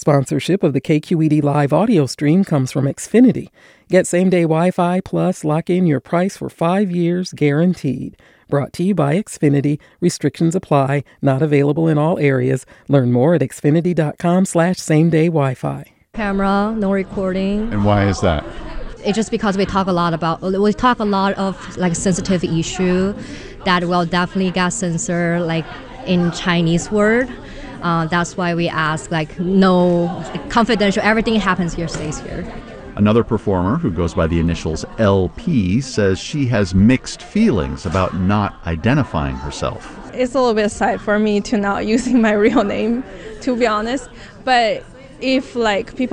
Sponsorship of the KQED live audio stream comes from Xfinity. Get same-day Wi-Fi plus lock in your price for 5 years guaranteed. Brought to you by Xfinity. Restrictions apply. Not available in all areas. Learn more at xfinity.com/same-day Wi-Fi. Camera, no recording. And why is that? It's just because we talk a lot of like sensitive issue that will definitely get censored like in Chinese word. That's why we ask no confidential. Everything happens here stays here. Another performer who goes by the initials LP says she has mixed feelings about not identifying herself. It's a little bit sad for me to not using my real name, to be honest. But if people